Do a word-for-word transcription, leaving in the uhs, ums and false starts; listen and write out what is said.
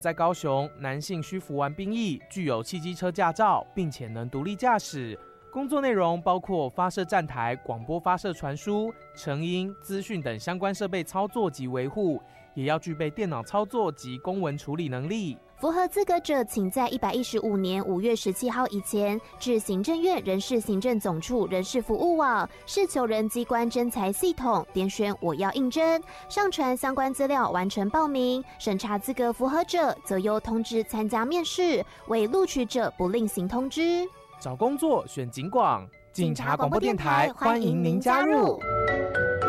在高雄，男性需服完兵役，具有汽机车驾照，并且能独立驾驶。工作内容包括发射站台、广播发射传输、成音、资讯等相关设备操作及维护，也要具备电脑操作及公文处理能力。 符合资格者，请在一百一十五年五月十七号以前至行政院人事行政总处人事服务网事求人机关征才系统点选我要应征，上传相关资料完成报名，审查资格符合者则由通知参加面试，为录取者不另行通知。 找工作选警广，警察广播电台欢迎您加入。